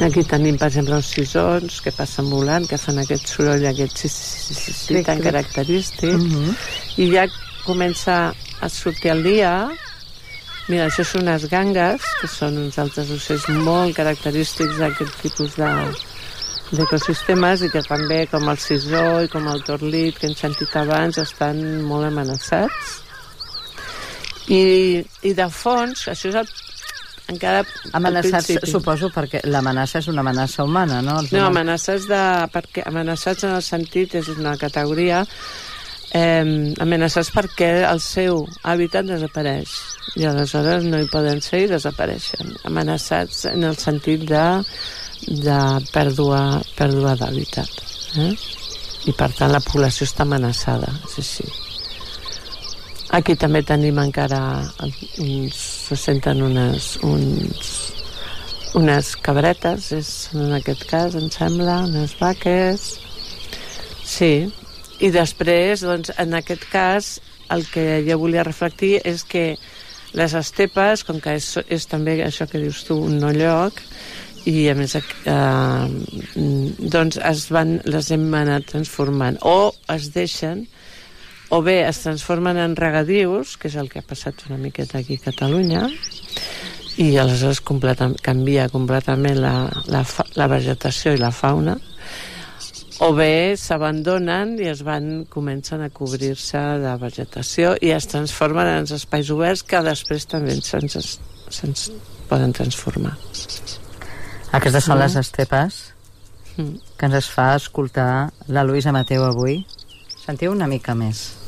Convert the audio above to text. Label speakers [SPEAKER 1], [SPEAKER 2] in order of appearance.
[SPEAKER 1] Aquí tenim, per exemple, els sisons que passen volant, que fan aquest soroll, aquest sí tan característic. I ja comença a sortir el dia. Mira, això són unes gangues, que són uns altres ocells molt característics d'aquest tipus d'ecosistemes i que també, com el sisó i com el torlit que hem sentit abans, estan molt amenaçats. I de fons, això és encara
[SPEAKER 2] amenaçats, suposo, perquè l'amenaça és una amenaça humana, no?
[SPEAKER 1] No, amenaçats en el sentit, és una categoria, amenaçats perquè el seu hàbitat desapareix i aleshores no hi poden ser i desapareixen. Amenaçats en el sentit de pèrdua d'hàbitat. I per tant la població està amenaçada, és així. Aquí també tenim encara se senten unes cabretes, en aquest cas, em sembla, unes vaques. Sí, i després, doncs, en aquest cas, el que jo volia reflectir és que les estepes, com que és també això que dius tu, un no lloc, i a més doncs les hem anat transformant, o es deixen, o bé es transformen en regadius, que és el que ha passat una miqueta aquí a Catalunya, i aleshores canvia completament la vegetació i la fauna, o bé s'abandonen i comencen a cobrir-se de vegetació i es transformen en espais oberts que després també se'ns poden transformar.
[SPEAKER 2] Aquestes són les estepes que ens fa escoltar la Luisa Mateu avui. Sentiu una mica més.